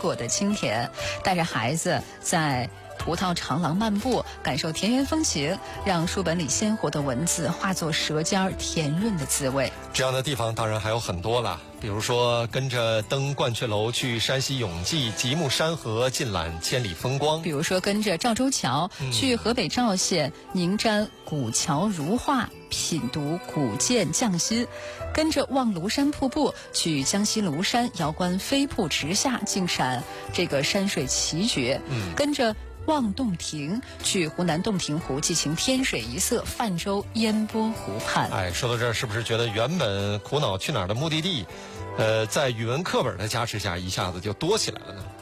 果的清甜，带着孩子在葡萄长廊漫步，感受田园风情，让书本里鲜活的文字化作舌尖甜润的滋味。 这样的地方当然还有很多了，比如说跟着登鹳雀楼去山西永济极目山河，尽览千里风光； 比如说跟着赵州桥去河北赵县凝瞻古桥如画，品读古建匠心；跟着望庐山瀑布去江西庐山遥观飞瀑直下，尽赏这个山水奇绝；跟着望洞庭去湖南洞庭湖，寄情天水一色，泛舟烟波湖畔。 说到这儿，是不是觉得原本苦恼去哪儿的目的地，在语文课本的加持下，一下子就多起来了呢？